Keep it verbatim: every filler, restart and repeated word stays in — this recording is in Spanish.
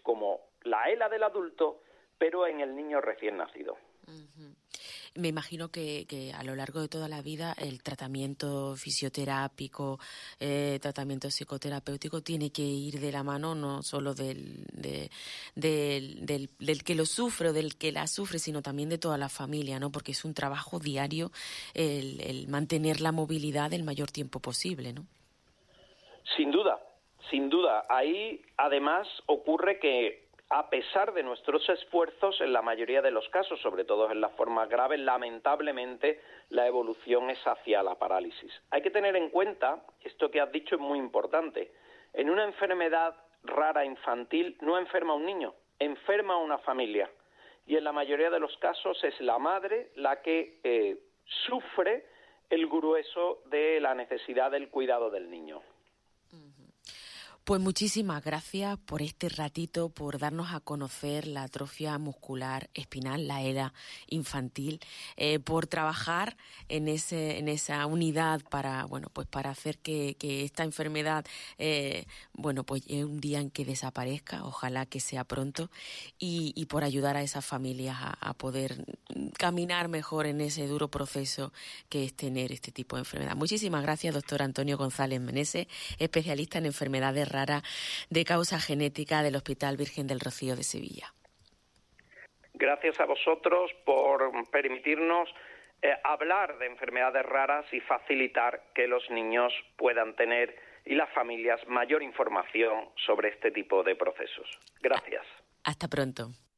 como la ELA del adulto, pero en el niño recién nacido. Uh-huh. Me imagino que, que a lo largo de toda la vida el tratamiento fisioterápico, eh, tratamiento psicoterapéutico tiene que ir de la mano no solo del, de, del, del, del que lo sufre o del que la sufre, sino también de toda la familia, ¿no? Porque es un trabajo diario el, el mantener la movilidad el mayor tiempo posible, ¿no? Sin duda, sin duda. Ahí además ocurre que a pesar de nuestros esfuerzos, en la mayoría de los casos, sobre todo en las formas graves, lamentablemente la evolución es hacia la parálisis. Hay que tener en cuenta, esto que has dicho es muy importante, en una enfermedad rara infantil no enferma un niño, enferma una familia. Y en la mayoría de los casos es la madre la que eh, sufre el grueso de la necesidad del cuidado del niño. Pues muchísimas gracias por este ratito, por darnos a conocer la atrofia muscular espinal, la ELA infantil, eh, por trabajar en ese, en esa unidad para, bueno, pues para hacer que, que esta enfermedad, eh, bueno, pues llegue un día en que desaparezca, ojalá que sea pronto, y, y por ayudar a esas familias a, a poder caminar mejor en ese duro proceso que es tener este tipo de enfermedad. Muchísimas gracias, doctor Antonio González Meneses, especialista en enfermedades raras de causa genética del Hospital Virgen del Rocío de Sevilla. Gracias a vosotros por permitirnos eh, hablar de enfermedades raras y facilitar que los niños puedan tener y las familias mayor información sobre este tipo de procesos. Gracias. Hasta pronto.